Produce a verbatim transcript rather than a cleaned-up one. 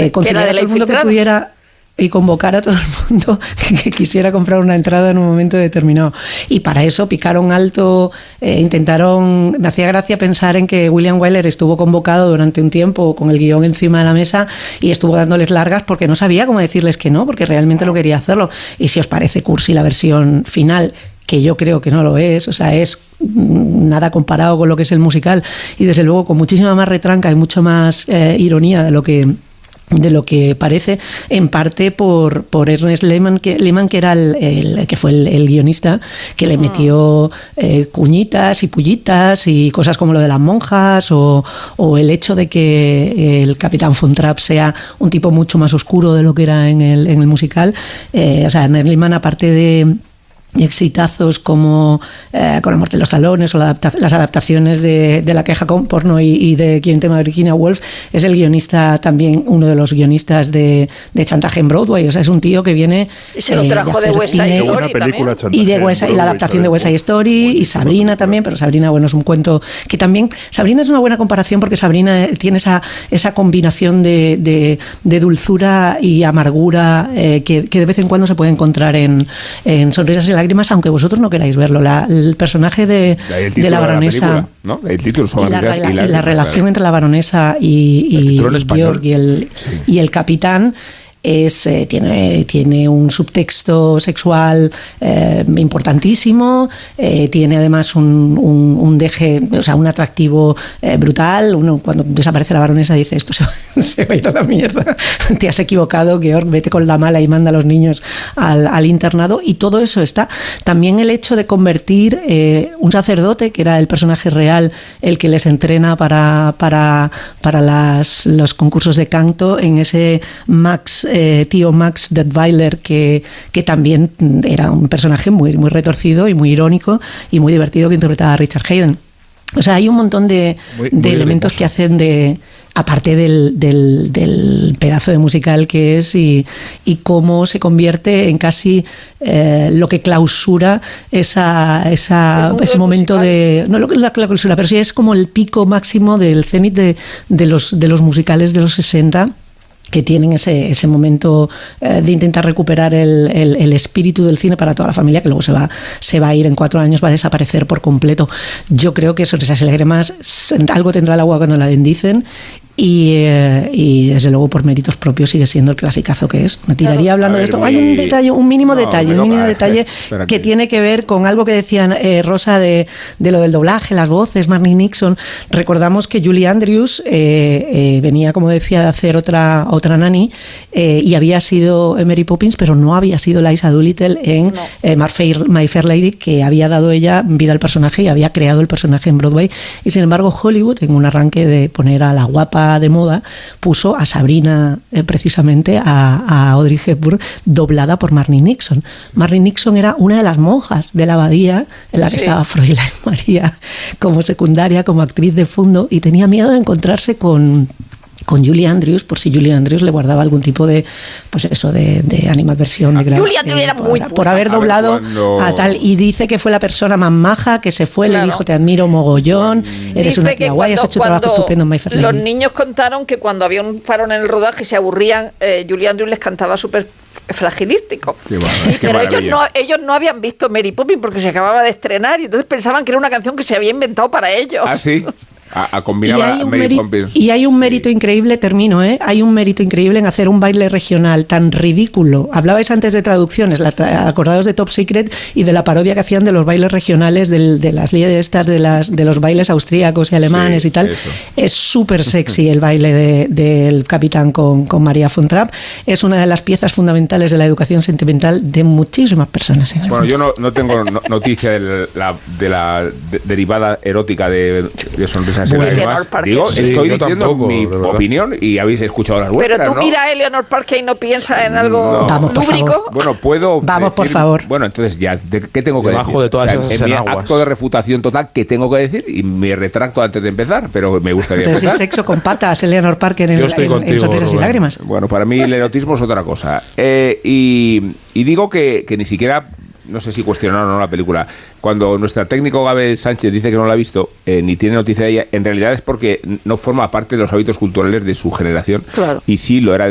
eh, conciliar a todo el mundo que pudiera y convocar a todo el mundo que, que quisiera comprar una entrada en un momento determinado. Y para eso picaron alto, eh, intentaron... Me hacía gracia pensar en que William Wyler estuvo convocado durante un tiempo con el guión encima de la mesa y estuvo dándoles largas porque no sabía cómo decirles que no, porque realmente no quería hacerlo. Y si os parece cursi la versión final, que yo creo que no lo es, o sea, es nada comparado con lo que es el musical y desde luego con muchísima más retranca y mucho más eh, ironía de lo que... de lo que parece, en parte por, por Ernest Lehman, que, Lehman, que era el, el que fue el, el guionista, que le metió eh, cuñitas y pullitas y cosas como lo de las monjas o, o el hecho de que el Capitán Von Trapp sea un tipo mucho más oscuro de lo que era en el, en el musical. Eh, o sea, Ernest Lehman, aparte de exitazos como eh, Con la muerte de los talones o la adapta- las adaptaciones de, de La queja con porno y, y de Quien tema de Virginia Woolf, es el guionista también, uno de los guionistas de, de Chantaje en Broadway. O sea, es un tío que viene y se lo eh, trajo de, de West Side Story y de West, y la adaptación de West Side Story y Sabrina también, pero Sabrina, bueno, es un cuento que también, Sabrina es una buena comparación porque Sabrina tiene esa, esa combinación de, de, de dulzura y amargura eh, que, que de vez en cuando se puede encontrar en, en Sonrisas y la aunque vosotros no queráis verlo. La, el personaje de, de la baronesa, de la película, ¿no? El título son y la, la, y la, la relación entre la baronesa y, y, y Georg y el, sí. y el capitán es, eh, tiene, tiene un subtexto sexual eh, importantísimo, eh, tiene además un, un, un deje, o sea, un atractivo eh, brutal. Uno, cuando desaparece la baronesa dice, esto se va, se va a ir a la mierda, te has equivocado, Georg, vete con la mala y manda a los niños al, al internado. Y todo eso está. También el hecho de convertir eh, un sacerdote, que era el personaje real, el que les entrena para, para, para las, los concursos de canto, en ese Max... Eh, tío Max Detweiler, que, que también era un personaje muy, muy retorcido y muy irónico y muy divertido, que interpretaba a Richard Haydn. O sea, hay un montón de, muy, de muy elementos hermoso. Que hacen de... aparte del, del, del pedazo de musical que es y, y cómo se convierte en casi eh, lo que clausura esa, esa, ese momento musical. de... No lo que la clausura, pero sí es como el pico máximo del cenit de, de, los, de los musicales de los sesenta, que tienen ese, ese momento eh, de intentar recuperar el, el, el espíritu del cine para toda la familia, que luego se va, se va a ir en cuatro años, va a desaparecer por completo. Yo creo que Sonrisas y lágrimas algo tendrá el agua cuando la bendicen y, eh, y desde luego por méritos propios sigue siendo el clasicazo que es. Me tiraría hablando ver, de esto. Muy... Hay un detalle, un mínimo no, detalle, un mínimo detalle que tiene que ver con algo que decían eh, Rosa de, de lo del doblaje, las voces, Marnie Nixon. Recordamos que Julie Andrews eh, eh, venía, como decía, de hacer otra otra Nanny eh, y había sido Mary Poppins, pero no había sido Liza Doolittle en no. eh, My, Fair, My Fair Lady, que había dado ella vida al personaje y había creado el personaje en Broadway. Y sin embargo Hollywood, en un arranque de poner a la guapa de moda, puso a Sabrina eh, precisamente a, a Audrey Hepburn doblada por Marnie Nixon. Marnie Nixon era una de las monjas de la abadía en la que sí. estaba Fräulein María como secundaria, como actriz de fondo, y tenía miedo de encontrarse con con Julie Andrews, por si Julie Andrews le guardaba algún tipo de, pues eso, de, de animadversión. De Julie Andrews eh, era muy por, por haber doblado a, cuando... a tal, y dice que fue la persona más maja que se fue, claro. Le dijo, te admiro mogollón, mm. eres dice una tía guay, has hecho un trabajo estupendo en My Fair Lady. Los niños contaron que cuando había un parón en el rodaje y se aburrían, eh, Julie Andrews les cantaba súper fragilístico. Qué bueno, sí, pero ellos no, ellos no habían visto Mary Poppins porque se acababa de estrenar y entonces pensaban que era una canción que se había inventado para ellos. ¿Ah, sí? A, a combinar a Mary Poppins. Y hay un mérito sí. increíble, termino, ¿eh? Hay un mérito increíble en hacer un baile regional tan ridículo. Hablabais antes de traducciones, la tra- acordados de Top Secret y de la parodia que hacían de los bailes regionales, del, de las líderes estas, de, las, de los bailes austríacos y alemanes sí, y tal. Eso. Es súper sexy el baile de, del capitán con, con María von Trapp. Es una de las piezas fundamentales de la educación sentimental de muchísimas personas. En el bueno, mundo. yo no, no tengo no, noticia de la, de la de, derivada erótica de, de Sonrisas. Además, digo, sí, estoy diciendo tampoco, mi opinión y habéis escuchado las vuestras. Pero tú ¿no? mira a Eleanor Parker y no piensas en algo no. Vamos, lúbrico. Bueno, puedo. Vamos, decir, por favor. Bueno, entonces ya, ¿qué tengo que Debajo decir? de todas o sea, esas en mi enaguas. acto de refutación total, ¿qué tengo que decir? Y me retracto antes de empezar, pero me gustaría. Pero si es sexo con patas, Eleanor Parker en, en, contigo, en Sonrisas y lágrimas. Bueno, para mí el erotismo es otra cosa. Eh, y, y digo que, que ni siquiera. No sé si cuestionaron o no la película. Cuando nuestra técnico Gabriel Sánchez dice que no la ha visto, eh, ni tiene noticia de ella, en realidad es porque no forma parte de los hábitos culturales de su generación. Claro. Y sí lo era